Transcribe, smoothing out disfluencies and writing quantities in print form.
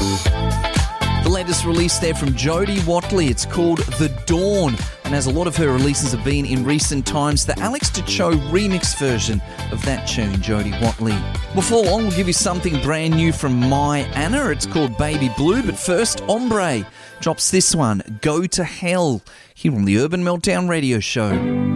The latest release there from Jodie Watley. It's called The Dawn. And as a lot of her releases have been in recent times, the Alex DeCho remix version of that tune, Jodie Watley. Before long, we'll give you something brand new from My Anna. It's called Baby Blue. But first, Ombre drops this one, Go to Hell, here on the Urban Meltdown Radio Show.